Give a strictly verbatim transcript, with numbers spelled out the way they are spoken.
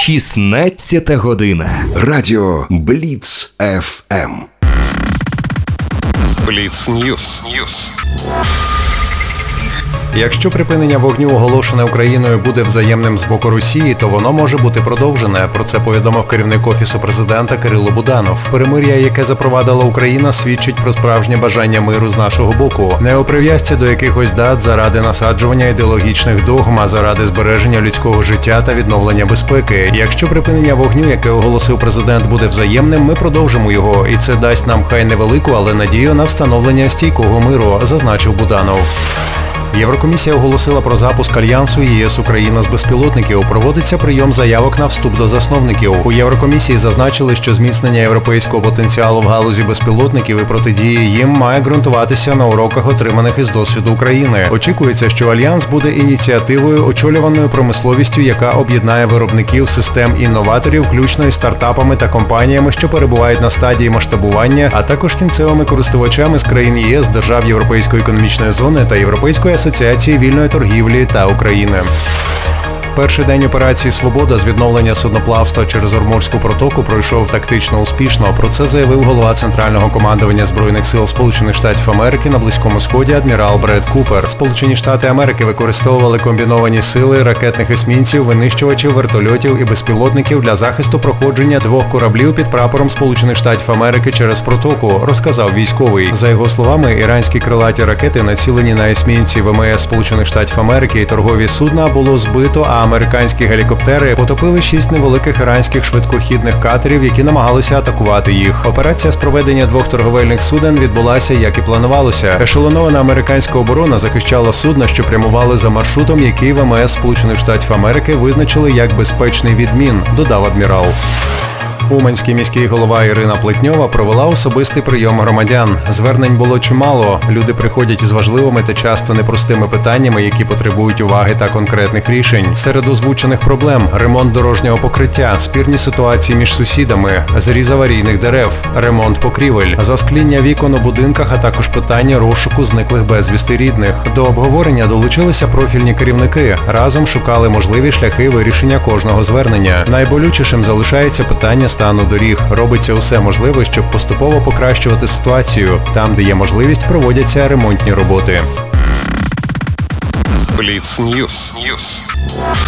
шістнадцята година. Радіо Бліц еф ем. Бліц Ньюс. Ньюс. Якщо припинення вогню, оголошене Україною, буде взаємним з боку Росії, то воно може бути продовжене. Про це повідомив керівник Офісу президента Кирило Буданов. Перемир'я, яке запровадила Україна, свідчить про справжнє бажання миру з нашого боку. Не у прив'язці до якихось дат заради насаджування ідеологічних догм, а заради збереження людського життя та відновлення безпеки. Якщо припинення вогню, яке оголосив президент, буде взаємним, ми продовжимо його. І це дасть нам хай невелику, але надію на встановлення стійкого миру, зазначив Буданов. Єврокомісія оголосила про запуск альянсу ЄС-Україна з безпілотників. Проводиться прийом заявок на вступ до засновників. У Єврокомісії зазначили, що зміцнення європейського потенціалу в галузі безпілотників і протидії їм має ґрунтуватися на уроках, отриманих із досвіду України. Очікується, що альянс буде ініціативою, очолюваною промисловістю, яка об'єднає виробників систем інноваторів, включно із стартапами та компаніями, що перебувають на стадії масштабування, а також кінцевими користувачами з країн ЄС, держав Європейської економічної зони та Європейської асоціації вільної торгівлі та України. Перший день операції «Свобода» з відновлення судноплавства через Ормурську протоку пройшов тактично успішно. Про це заявив голова Центрального командування Збройних сил Сполучених Штатів Америки на Близькому Сході адмірал Бред Купер. Сполучені Штати Америки використовували комбіновані сили ракетних есмінців, винищувачів, вертольотів і безпілотників для захисту проходження двох кораблів під прапором Сполучених Штатів Америки через протоку, розказав військовий. За його словами, іранські крилаті ракети, націлені на есмінці ВМС Сполучених Штатів Америки і торгові судна, було збито, а американські гелікоптери потопили шість невеликих іранських швидкохідних катерів, які намагалися атакувати їх. Операція з проведення двох торговельних суден відбулася, як і планувалося. Ешелонована американська оборона захищала судна, що прямували за маршрутом, який ВМС Сполучених Штатів Америки визначили як безпечний відмін, додав адмірал. Уманський міський голова Ірина Плетньова провела особистий прийом громадян. Звернень було чимало. Люди приходять із важливими та часто непростими питаннями, які потребують уваги та конкретних рішень. Серед озвучених проблем – ремонт дорожнього покриття, спірні ситуації між сусідами, зріз аварійних дерев, ремонт покрівель, заскління вікон у будинках, а також питання розшуку зниклих безвісти рідних. До обговорення долучилися профільні керівники. Разом шукали можливі шляхи вирішення кожного звернення. Найболючішим залишається питання стану доріг. Робиться усе можливе, щоб поступово покращувати ситуацію. Там, де є можливість, проводяться ремонтні роботи. Бліц Ньюс. Ньюс.